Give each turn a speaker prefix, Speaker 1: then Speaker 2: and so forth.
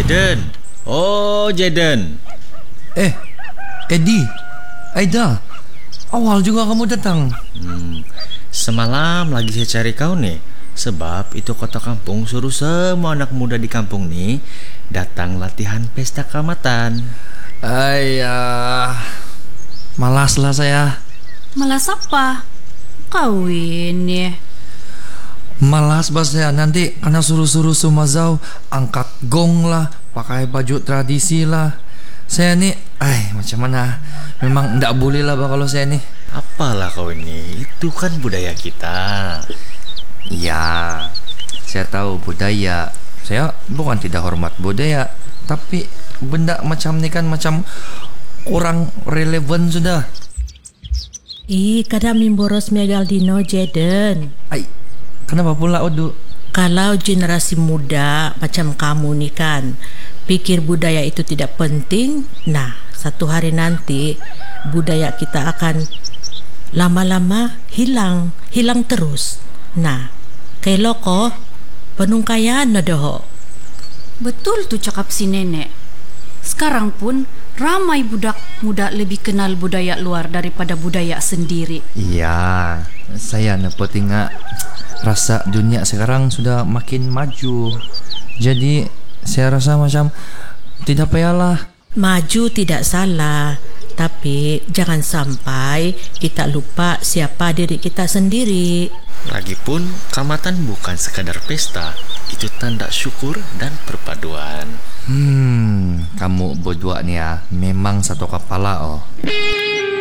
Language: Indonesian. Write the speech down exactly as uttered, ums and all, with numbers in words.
Speaker 1: Jaden. Oh, Jaden.
Speaker 2: Eh, Eddie, Aida, awal juga kamu datang.
Speaker 1: Hmm, semalam lagi saya cari kau nih. Sebab itu kota kampung suruh semua anak muda di kampung nih datang latihan pesta kecamatan.
Speaker 2: Ayah, malaslah saya.
Speaker 3: Malas apa? Kawin ya.
Speaker 2: Malas bas ya, nanti karena suruh-suruh Sumazau angkat gong lah, pakai baju tradisi lah. Saya nih, ay macam mana? Memang ndak boleh lah bah kalau saya nih.
Speaker 1: Apalah kau ini, itu kan budaya kita.
Speaker 2: Ya, saya tahu budaya. Saya bukan tidak hormat budaya, tapi benda macam ni kan macam kurang relevan sudah.
Speaker 4: Ih, kadang mimboros megaldino Jaden.
Speaker 2: Ay, kenapa pula Odu?
Speaker 4: Kalau generasi muda macam kamu nih kan pikir budaya itu tidak penting, nah satu hari nanti budaya kita akan lama-lama hilang, hilang terus. Nah, kayak loko penungkayan doho.
Speaker 3: Betul tuh cakap si nenek. Sekarang pun ramai budak muda lebih kenal budaya luar daripada budaya sendiri.
Speaker 2: Iya, saya dapat ingat rasa dunia sekarang sudah makin maju. Jadi saya rasa macam tidak payahlah.
Speaker 4: Maju tidak salah, tapi jangan sampai kita lupa siapa diri kita sendiri.
Speaker 1: Lagipun, kecamatan bukan sekadar pesta, itu tanda syukur dan perpaduan.
Speaker 2: Hmm, kamu berdua nih ya memang satu kepala oh.